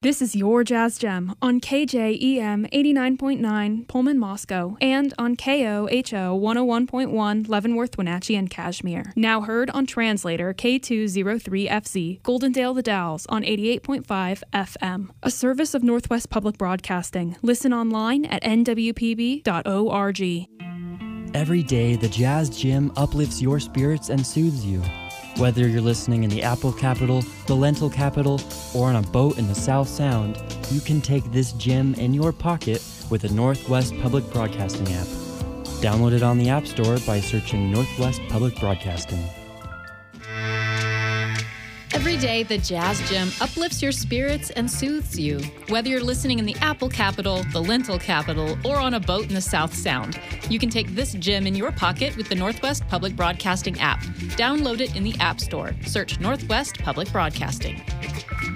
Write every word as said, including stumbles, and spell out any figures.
This is your Jazz Gem on K J E M eighty-nine point nine Pullman, Moscow, and on K O H O one oh one point one Leavenworth, Wenatchee, and Kashmir. Now heard on translator K two oh three F Z, Goldendale The Dalles on eighty-eight point five F M. A service of Northwest Public Broadcasting. Listen online at N W P B dot org. Every day, the Jazz Gym uplifts your spirits and soothes you. Whether you're listening in the Apple Capital, the Lentil Capital, or on a boat in the South Sound, you can take this gym in your pocket with the Northwest Public Broadcasting app. Download it on the App Store by searching Northwest Public Broadcasting. Every day, the Jazz Gym uplifts your spirits and soothes you. Whether you're listening in the Apple Capital, the Lentil Capital, or on a boat in the South Sound, you can take this gym in your pocket with the Northwest Public Broadcasting app. Download it in the App Store. Search Northwest Public Broadcasting.